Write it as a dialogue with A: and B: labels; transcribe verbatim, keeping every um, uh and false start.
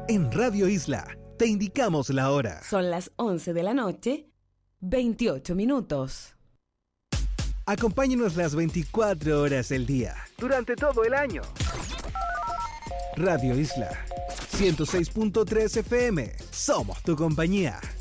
A: En Radio Isla te indicamos la hora.
B: Son las once de la noche, veintiocho minutos.
A: Acompáñenos las veinticuatro horas del día, durante todo el año. Radio Isla, ciento seis punto tres F M. Somos tu compañía.